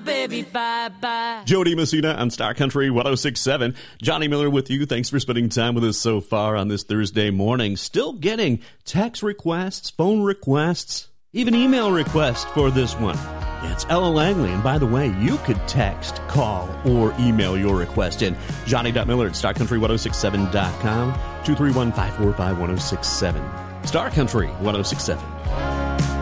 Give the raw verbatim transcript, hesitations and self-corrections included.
baby, bye-bye. Jody Messina on Star Country one oh six point seven. Johnny Miller with you. Thanks for spending time with us so far on this Thursday morning. Still getting text requests, phone requests, even email requests for this one. Yeah, it's Ella Langley. And by the way, you could text, call, or email your request in. Johnny dot Miller at star country one oh six seven dot com. two three one, five four five, one oh six seven. Star Country one oh six point seven.